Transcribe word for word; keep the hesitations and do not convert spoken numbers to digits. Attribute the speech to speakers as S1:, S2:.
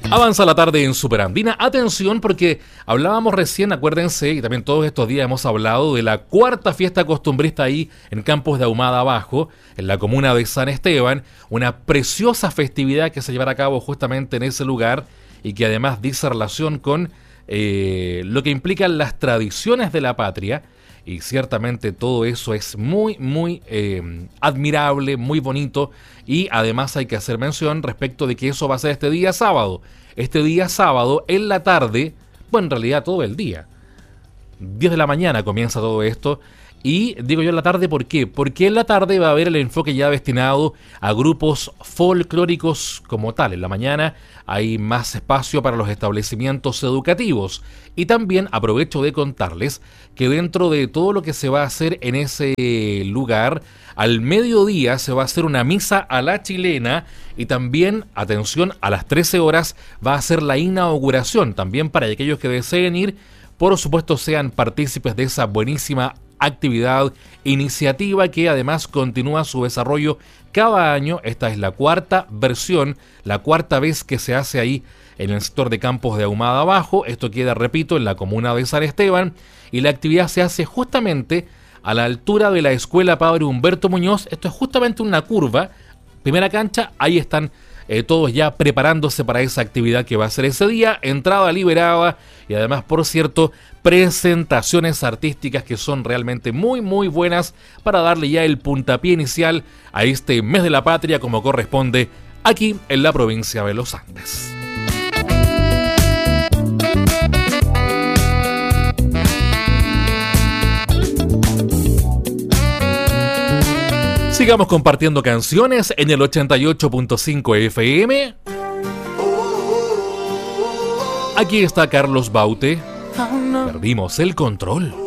S1: Avanza la tarde en Superandina. Atención, porque hablábamos recién, acuérdense, y también todos estos días hemos hablado de la cuarta fiesta costumbrista ahí en Campos de Ahumada Abajo, en la comuna de San Esteban. Una preciosa festividad que se llevará a cabo justamente en ese lugar y que además dice relación con eh, lo que implican las tradiciones de la patria. Y ciertamente todo eso es muy, muy eh, admirable, muy bonito. Y además hay que hacer mención respecto de que eso va a ser este día sábado. Este día sábado, en la tarde, bueno, en realidad todo el día. diez de la mañana comienza todo esto. Y digo yo en la tarde, ¿por qué? Porque en la tarde va a haber el enfoque ya destinado a grupos folclóricos como tal. En la mañana hay más espacio para los establecimientos educativos. Y también aprovecho de contarles que dentro de todo lo que se va a hacer en ese lugar, al mediodía se va a hacer una misa a la chilena y también, atención, a las trece horas va a ser la inauguración. También para aquellos que deseen ir, por supuesto, sean partícipes de esa buenísima actividad, iniciativa que además continúa su desarrollo cada año. Esta es la cuarta versión, la cuarta vez que se hace ahí en el sector de Campos de Ahumada Abajo. Esto queda, repito, en la comuna de San Esteban y la actividad se hace justamente a la altura de la Escuela Padre Humberto Muñoz. Esto es justamente una curva, primera cancha, ahí están Eh, todos ya preparándose para esa actividad que va a ser ese día, entrada liberada y además, por cierto, presentaciones artísticas que son realmente muy muy buenas para darle ya el puntapié inicial a este mes de la patria como corresponde aquí en la provincia de los Andes. Sigamos compartiendo canciones en el ochenta y ocho punto cinco F M. Aquí está Carlos Baute. Perdimos el control.